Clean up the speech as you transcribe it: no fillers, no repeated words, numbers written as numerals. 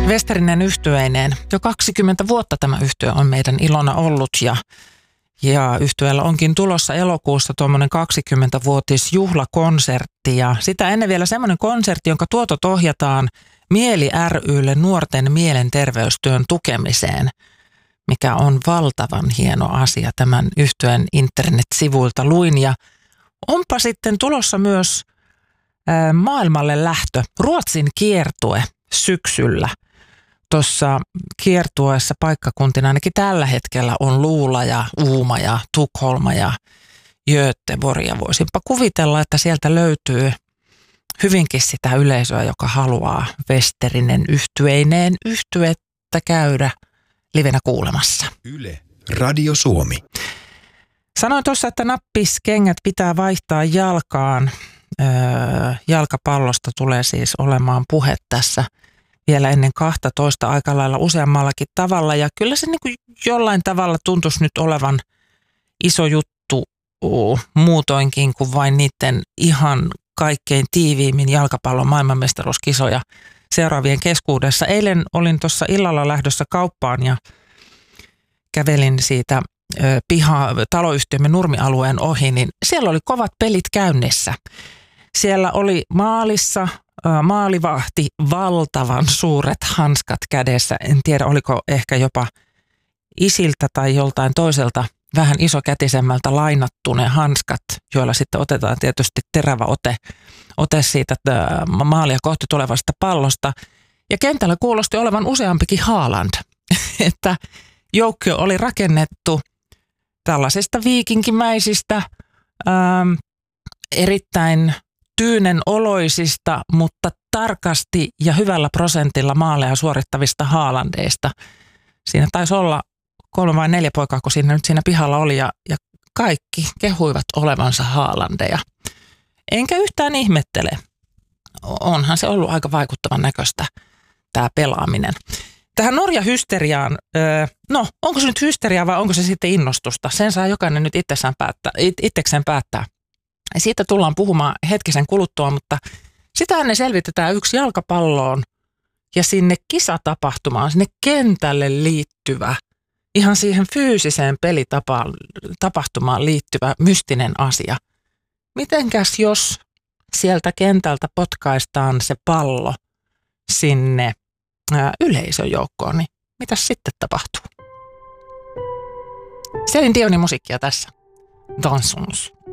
Westerinen yhtyeineen. Jo 20 vuotta tämä yhtye on meidän ilona ollut ja yhtyeellä onkin tulossa elokuussa tuommoinen 20-vuotisjuhlakonsertti ja sitä ennen vielä semmoinen konsertti, jonka tuotot ohjataan Mieli ry:lle nuorten mielenterveystyön tukemiseen, mikä on valtavan hieno asia tämän yhtyeen internetsivuilta luin ja onpa sitten tulossa myös maailmalle lähtö, Ruotsin kiertue syksyllä. Tuossa kiertueessa paikkakuntina ainakin tällä hetkellä on Luula ja Uuma ja Tukholma ja Göteborg. Ja voisinpa kuvitella, että sieltä löytyy hyvinkin sitä yleisöä, joka haluaa Westerinen yhtyeineen yhtyettä käydä livenä kuulemassa. Yle, Radio Suomi. Sanoin tuossa, että nappiskengät pitää vaihtaa jalkaan. Jalkapallosta tulee siis olemaan puhe tässä vielä ennen 12 aika lailla useammallakin tavalla. Ja kyllä se niin kuin jollain tavalla tuntuisi nyt olevan iso juttu muutoinkin kuin vain niiden ihan kaikkein tiiviimmin jalkapallon maailmanmestaruuskisoja seuraavien keskuudessa. Eilen olin tuossa illalla lähdössä kauppaan ja kävelin siitä taloyhtiömme Nurmi-alueen ohi, niin siellä oli kovat pelit käynnissä. Siellä oli maalissa maalivahti valtavan suuret hanskat kädessä. En tiedä, oliko ehkä jopa isiltä tai joltain toiselta vähän isokätisemmältä lainattu ne hanskat, joilla sitten otetaan tietysti terävä ote siitä maalia kohti tulevasta pallosta. Ja kentällä kuulosti olevan useampikin Haaland, että joukkue oli rakennettu tällaisista viikinkimäisistä, erittäin tyynen oloisista, mutta tarkasti ja hyvällä prosentilla maaleja suorittavista Haalandeista. Siinä taisi olla 3 vai 4 poikaa, kun siinä pihalla oli ja kaikki kehuivat olevansa Haalandeja. Enkä yhtään ihmettele. Onhan se ollut aika vaikuttavan näköistä tämä pelaaminen. Tähän Norja-hysteriaan, onko se nyt hysteriaa vai onko se sitten innostusta? Sen saa jokainen nyt itsekseen päättää. Siitä tullaan puhumaan hetkisen kuluttua, mutta sitä ennen selvitetään yksi jalkapalloon ja sinne kisatapahtumaan, sinne kentälle liittyvä, ihan siihen fyysiseen pelitapahtumaan liittyvä mystinen asia. Mitenkäs jos sieltä kentältä potkaistaan se pallo sinne yleisöjoukkoon, niin mitäs sitten tapahtuu? Céline Dionin musiikkia tässä. Dansons.